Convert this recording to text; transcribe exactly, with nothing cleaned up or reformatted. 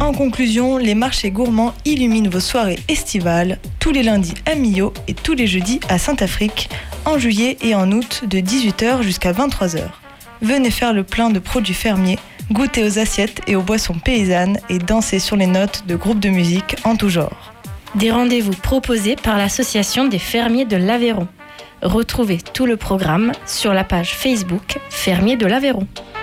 En conclusion, les marchés gourmands illuminent vos soirées estivales, tous les lundis à Millau et tous les jeudis à Saint-Affrique, en juillet et en août de dix-huit heures jusqu'à vingt-trois heures. Venez faire le plein de produits fermiers, goûter aux assiettes et aux boissons paysannes et danser sur les notes de groupes de musique en tout genre. Des rendez-vous proposés par l'Association des fermiers de l'Aveyron. Retrouvez tout le programme sur la page Facebook Fermiers de l'Aveyron.